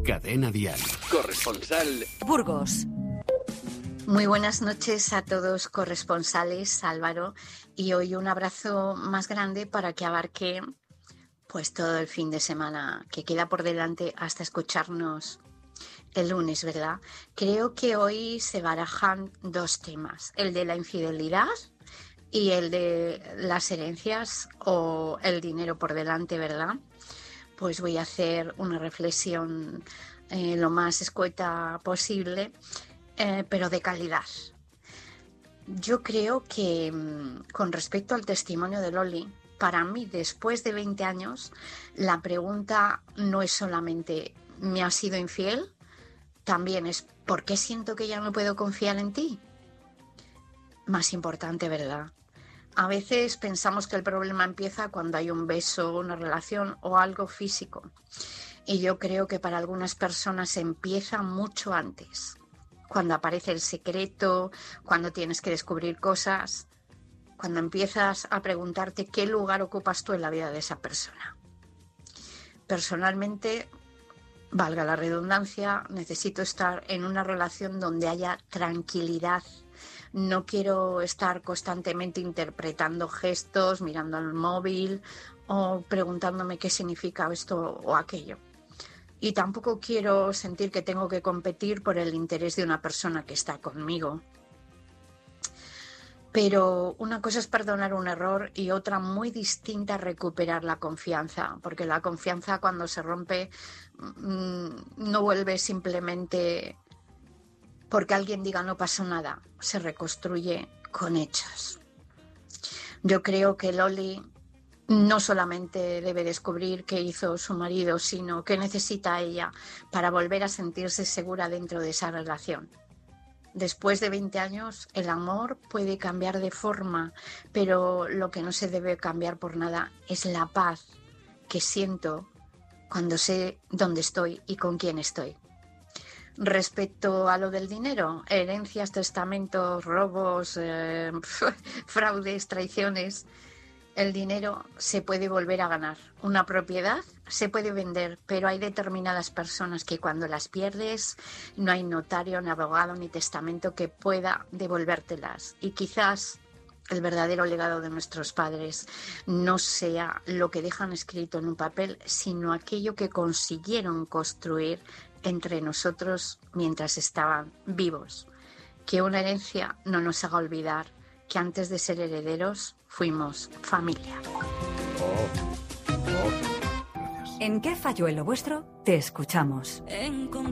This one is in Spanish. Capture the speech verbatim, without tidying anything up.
Cadena Dial. Corresponsal Burgos. Muy buenas noches a todos corresponsales, Álvaro, y hoy un abrazo más grande para que abarque pues todo el fin de semana que queda por delante hasta escucharnos el lunes, ¿verdad? Creo que hoy se barajan dos temas, el de la infidelidad y el de las herencias o el dinero por delante, ¿verdad? Pues voy a hacer una reflexión eh, lo más escueta posible. Eh, pero de calidad. Yo creo que con respecto al testimonio de Loli, para mí después de veinte años, la pregunta no es solamente ¿me has sido infiel? También es ¿por qué siento que ya no puedo confiar en ti? Más importante, ¿verdad? A veces pensamos que el problema empieza cuando hay un beso, una relación o algo físico. Y yo creo que para algunas personas empieza mucho antes. Cuando aparece el secreto, cuando tienes que descubrir cosas, cuando empiezas a preguntarte qué lugar ocupas tú en la vida de esa persona. Personalmente, valga la redundancia, necesito estar en una relación donde haya tranquilidad. No quiero estar constantemente interpretando gestos, mirando al móvil o preguntándome qué significa esto o aquello. Y tampoco quiero sentir que tengo que competir por el interés de una persona que está conmigo. Pero una cosa es perdonar un error y otra muy distinta recuperar la confianza, porque la confianza cuando se rompe mmm, no vuelve simplemente porque alguien diga no pasó nada, se reconstruye con hechos. Yo creo que Loli no solamente debe descubrir qué hizo su marido, sino qué necesita ella para volver a sentirse segura dentro de esa relación. Después de veinte años, el amor puede cambiar de forma, pero lo que no se debe cambiar por nada es la paz que siento cuando sé dónde estoy y con quién estoy. Respecto a lo del dinero, herencias, testamentos, robos, eh, fraudes, traiciones, el dinero se puede volver a ganar. Una propiedad se puede vender, pero hay determinadas personas que cuando las pierdes no hay notario, ni abogado, ni testamento que pueda devolvértelas. Y quizás el verdadero legado de nuestros padres no sea lo que dejan escrito en un papel, sino aquello que consiguieron construir entre nosotros mientras estaban vivos. Que una herencia no nos haga olvidar que antes de ser herederos fuimos familia. ¿En qué falló en lo vuestro? Te escuchamos.